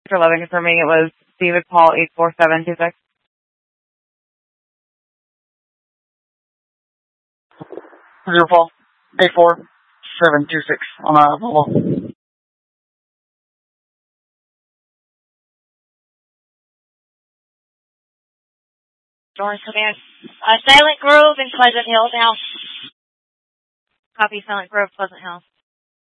For 11 confirming it was David Paul 84726. 0 Paul 84726 on Volvo. Dorrance Command. Silent Grove and Pleasant Hill now. Copy Silent Grove, Pleasant Hill.